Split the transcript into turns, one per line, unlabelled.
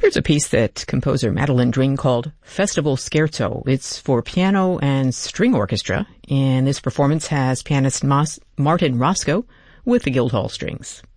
Here's a piece that composer Madeline Dring called Festival Scherzo. It's for piano and string orchestra, and this performance has pianist Martin Roscoe with the Guildhall Strings.